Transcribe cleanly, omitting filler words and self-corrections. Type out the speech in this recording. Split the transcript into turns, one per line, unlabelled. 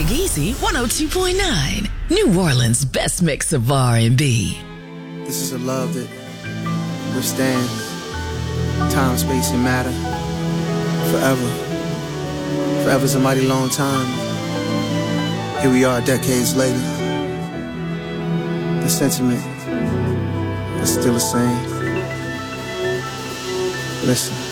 Big Easy 102.9. New Orleans' best mix of R&B.
This is a love that withstands time, space, and matter forever. Forever's a mighty long time. Here we are decades later. The sentiment is still the same. Listen.